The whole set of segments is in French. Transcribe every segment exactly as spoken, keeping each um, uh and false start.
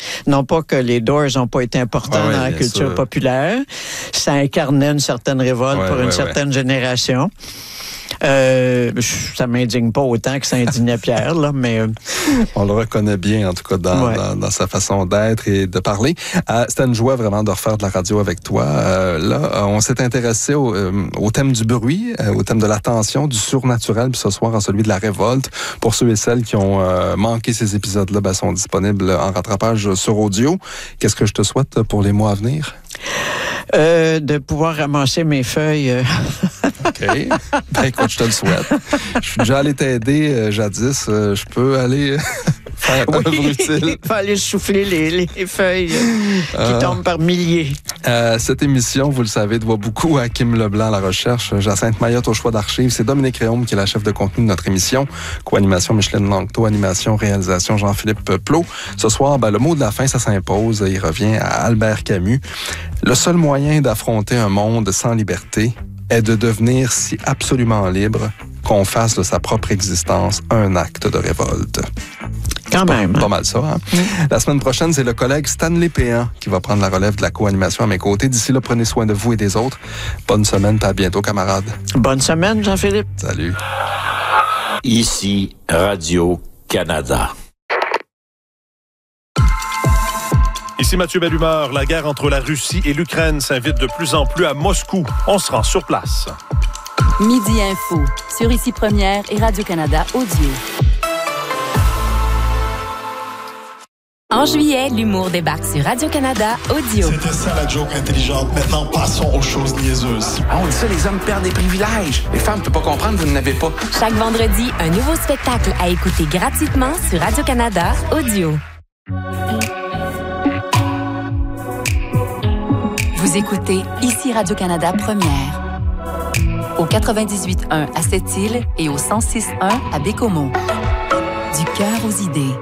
Non pas que les Doors n'ont pas été importants ah, oui, dans la culture sûr. populaire. Ça incarnait une certaine révolte ouais, pour une ouais, certaine ouais. génération. Euh, ça m'indigne pas autant que ça indignait Pierre, là, mais... Euh... On le reconnaît bien, en tout cas, dans, ouais. dans, dans sa façon d'être et de parler. Euh, c'était une joie vraiment de refaire de la radio avec toi. Euh, là, on s'est intéressé au, euh, au thème du bruit, euh, au thème de l'attention, du surnaturel, puis ce soir, à celui de la révolte. Pour ceux et celles qui ont euh, manqué ces épisodes-là, ben, sont disponibles en rattrapage sur audio. Qu'est-ce que je te souhaite pour les mois à venir? Euh, de pouvoir ramasser mes feuilles. Euh... OK. Ben, écoute, je te le souhaite. Je suis déjà allé t'aider euh, jadis. Euh, je peux aller faire oui, œuvre utile. Il faut aller souffler les, les feuilles euh, qui euh, tombent par milliers. Euh, cette émission, vous le savez, doit beaucoup à Kim Leblanc à la recherche, Jacinthe Mayotte au choix d'archives. C'est Dominique Réaume qui est la chef de contenu de notre émission. Co-animation Micheline Langto, animation, réalisation Jean-Philippe Plot. Ce soir, ben, le mot de la fin, ça s'impose. Il revient à Albert Camus. Le seul moyen d'affronter un monde sans liberté est de devenir si absolument libre qu'on fasse de sa propre existence un acte de révolte. Quand pas, même. Pas mal ça. Hein? Mm. La semaine prochaine, c'est le collègue Stanley Péan qui va prendre la relève de la co-animation à mes côtés. D'ici là, prenez soin de vous et des autres. Bonne semaine, à bientôt, camarades. Bonne semaine, Jean-Philippe. Salut. Ici, Radio-Canada. Ici Mathieu Bellumeur, la guerre entre la Russie et l'Ukraine s'invite de plus en plus à Moscou. On se rend sur place. Midi Info, sur Ici Première et Radio-Canada Audio. En juillet, l'humour débarque sur Radio-Canada Audio. C'était ça la joke intelligente. Maintenant, passons aux choses niaiseuses. Ah, on dit ça, les hommes perdent des privilèges. Les femmes ne peuvent pas comprendre, vous n'en avez pas. Chaque vendredi, un nouveau spectacle à écouter gratuitement sur Radio-Canada Audio. Vous écoutez Ici Radio-Canada Première. Au quatre-vingt-dix-huit point un à Sept-Îles et au cent six point un à Bécomo. Du cœur aux idées.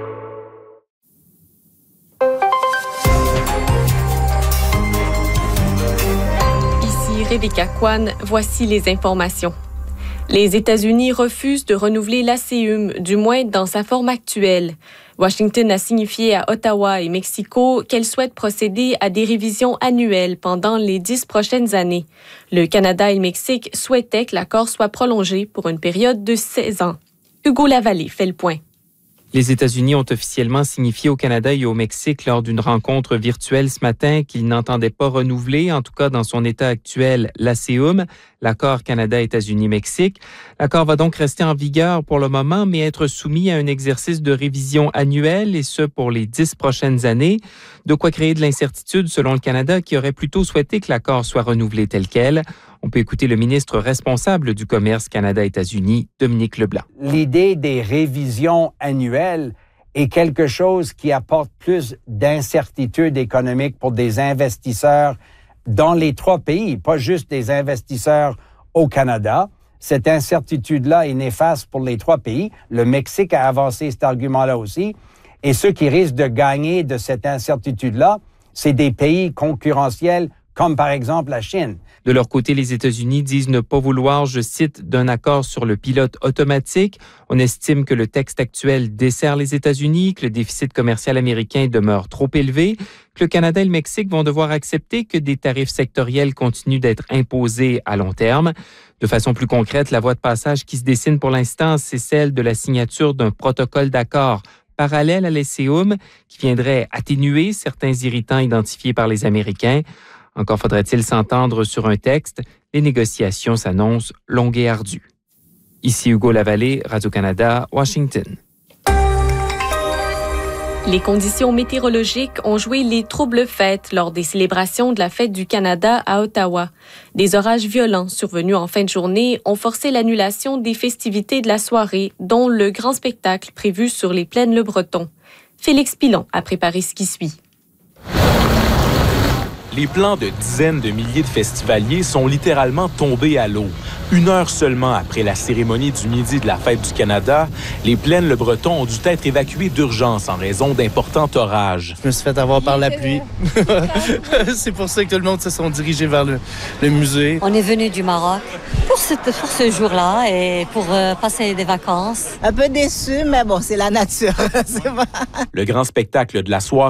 Ici Rebecca Kwan, voici les informations. Les États-Unis refusent de renouveler l'A C U M, du moins dans sa forme actuelle. Washington a signifié à Ottawa et Mexico qu'elle souhaite procéder à des révisions annuelles pendant les dix prochaines années. Le Canada et le Mexique souhaitaient que l'accord soit prolongé pour une période de seize ans. Hugo Lavallée fait le point. Les États-Unis ont officiellement signifié au Canada et au Mexique lors d'une rencontre virtuelle ce matin qu'ils n'entendaient pas renouveler, en tout cas dans son état actuel, l'A C U M, l'accord Canada-États-Unis-Mexique. L'accord va donc rester en vigueur pour le moment, mais être soumis à un exercice de révision annuelle, et ce pour les dix prochaines années. De quoi créer de l'incertitude selon le Canada, qui aurait plutôt souhaité que l'accord soit renouvelé tel quel. On peut écouter le ministre responsable du commerce Canada-États-Unis, Dominique Leblanc. L'idée des révisions annuelles est quelque chose qui apporte plus d'incertitude économique pour des investisseurs dans les trois pays, pas juste des investisseurs au Canada. Cette incertitude-là est néfaste pour les trois pays. Le Mexique a avancé cet argument-là aussi. Et ceux qui risquent de gagner de cette incertitude-là, c'est des pays concurrentiels comme par exemple la Chine. De leur côté, les États-Unis disent ne pas vouloir, je cite, d'un accord sur le pilote automatique. On estime que le texte actuel dessert les États-Unis, que le déficit commercial américain demeure trop élevé, que le Canada et le Mexique vont devoir accepter que des tarifs sectoriels continuent d'être imposés à long terme. De façon plus concrète, la voie de passage qui se dessine pour l'instant, c'est celle de la signature d'un protocole d'accord parallèle à l'A C U M qui viendrait atténuer certains irritants identifiés par les Américains. Encore faudrait-il s'entendre sur un texte. Les négociations s'annoncent longues et ardues. Ici Hugo Lavallée, Radio-Canada, Washington. Les conditions météorologiques ont joué les troubles fêtes lors des célébrations de la Fête du Canada à Ottawa. Des orages violents survenus en fin de journée ont forcé l'annulation des festivités de la soirée, dont le grand spectacle prévu sur les plaines Le Breton. Félix Pilon a préparé ce qui suit. Les plans de dizaines de milliers de festivaliers sont littéralement tombés à l'eau. Une heure seulement après la cérémonie du midi de la Fête du Canada, les plaines Le Breton ont dû être évacuées d'urgence en raison d'importants orages. Je me suis fait avoir par la pluie. C'est pour ça que tout le monde se sont dirigés vers le, le musée. On est venu du Maroc pour ce, pour ce jour-là et pour euh, passer des vacances. Un peu déçu, mais bon, c'est la nature. C'est le grand spectacle de la soirée